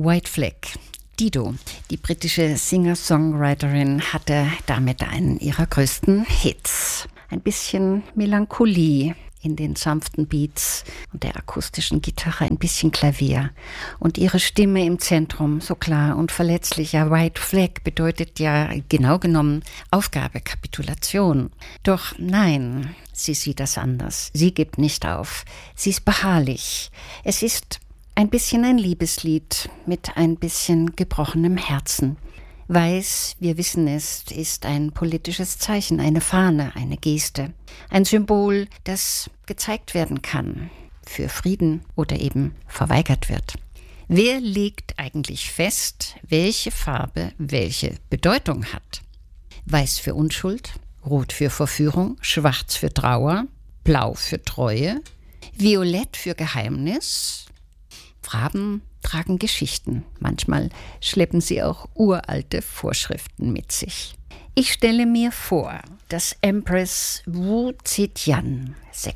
White Flag. Dido, die britische Singer-Songwriterin, hatte damit einen ihrer größten Hits. Ein bisschen Melancholie in den sanften Beats und der akustischen Gitarre, ein bisschen Klavier. Und ihre Stimme im Zentrum, so klar und verletzlich. Ja, White Flag bedeutet ja genau genommen Aufgabe, Kapitulation. Doch nein, sie sieht das anders. Sie gibt nicht auf. Sie ist beharrlich. Es ist ein bisschen ein Liebeslied mit ein bisschen gebrochenem Herzen. Weiß, wir wissen es, ist ein politisches Zeichen, eine Fahne, eine Geste. Ein Symbol, das gezeigt werden kann, für Frieden oder eben verweigert wird. Wer legt eigentlich fest, welche Farbe welche Bedeutung hat? Weiß für Unschuld, Rot für Verführung, Schwarz für Trauer, Blau für Treue, Violett für Geheimnis. Farben tragen Geschichten. Manchmal schleppen sie auch uralte Vorschriften mit sich. Ich stelle mir vor, dass Empress Wu Zetian,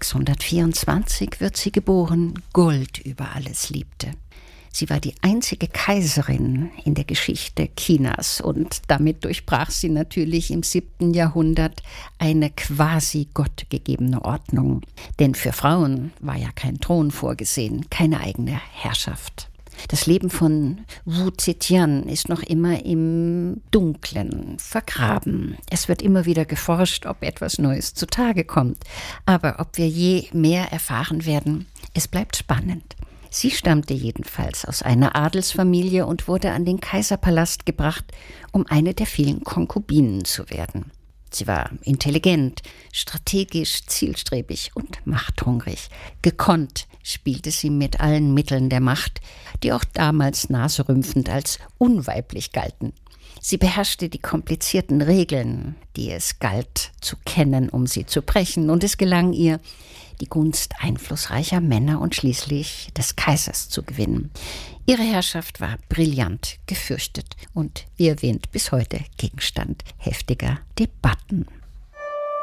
624 wird sie geboren, Gold über alles liebte. Sie war die einzige Kaiserin in der Geschichte Chinas und damit durchbrach sie natürlich im 7. Jahrhundert eine quasi gottgegebene Ordnung. Denn für Frauen war ja kein Thron vorgesehen, keine eigene Herrschaft. Das Leben von Wu Zetian ist noch immer im Dunklen vergraben. Es wird immer wieder geforscht, ob etwas Neues zutage kommt. Aber ob wir je mehr erfahren werden, es bleibt spannend. Sie stammte jedenfalls aus einer Adelsfamilie und wurde an den Kaiserpalast gebracht, um eine der vielen Konkubinen zu werden. Sie war intelligent, strategisch, zielstrebig und machthungrig. Gekonnt spielte sie mit allen Mitteln der Macht, die auch damals naserümpfend als unweiblich galten. Sie beherrschte die komplizierten Regeln, die es galt zu kennen, um sie zu brechen, und es gelang ihr, die Gunst einflussreicher Männer und schließlich des Kaisers zu gewinnen. Ihre Herrschaft war brillant, gefürchtet und, wie erwähnt, bis heute Gegenstand heftiger Debatten.